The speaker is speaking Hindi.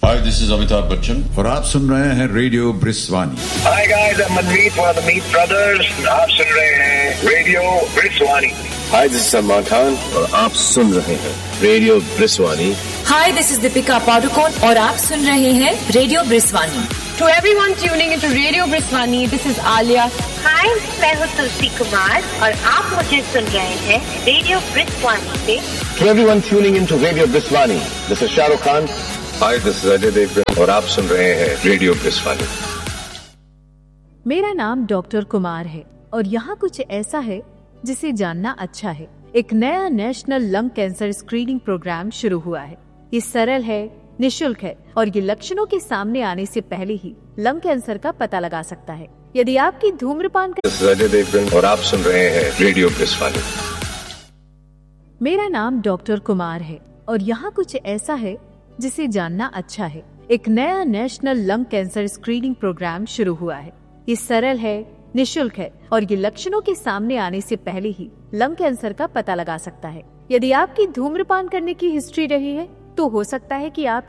Hi, this is Amitabh Bachchan. और आप सुन रहे हैं radio ब्रिस्वानी. Hi guys, I'm Mandeep for the Meat Brothers. आप सुन रहे हैं radio ब्रिस्वानी. Hi, this is Salman Khan और आप सुन रहे हैं radio ब्रिस्वानी. Hi, this is Deepika Padukone और आप सुन रहे हैं radio ब्रिस्वानी. To everyone tuning into Radio Briswani, this is Alia. Hi, मैं हूँ तुलसी कुमार और आप मुझे सुन रहे हैं रेडियो ब्रिस्वानी से. To everyone tuning into Radio Briswani, this is Shah Rukh Khan. Hi, this is Ajay Devgan और आप सुन रहे हैं रेडियो ब्रिस्वानी. मेरा नाम डॉक्टर कुमार है और यहाँ कुछ ऐसा है जिसे जानना अच्छा है. एक नया national lung cancer screening programme शुरू हुआ है. ये सरल है, निशुल्क है और ये लक्षणों के सामने आने से पहले ही लंग कैंसर का पता लगा सकता है. यदि आपकी धूम्रपान अजय देवगन और आप सुन रहे हैं रेडियो ब्रिस्वानी. मेरा नाम डॉक्टर कुमार है और यहाँ कुछ ऐसा है जिसे जानना अच्छा है. एक नया national lung cancer screening programme शुरू हुआ है. ये सरल है, निशुल्क है और ये लक्षणों के सामने आने से पहले ही लंग कैंसर का पता लगा सकता है. यदि आपकी धूम्रपान करने की हिस्ट्री रही है तो हो सकता है कि आप